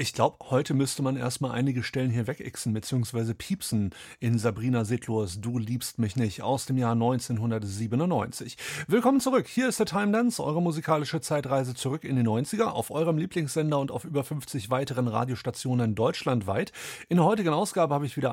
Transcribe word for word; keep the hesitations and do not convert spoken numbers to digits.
Ich glaube, heute müsste man erst mal einige Stellen hier wegixen beziehungsweise piepsen in Sabrina Setlurs „Du liebst mich nicht" aus dem Jahr neunzehnhundertsiebenundneunzig. Willkommen zurück. Hier ist der Time Dance, eure musikalische Zeitreise zurück in die Neunziger auf eurem Lieblingssender und auf über fünfzig weiteren Radiostationen deutschlandweit. In der heutigen Ausgabe habe ich wieder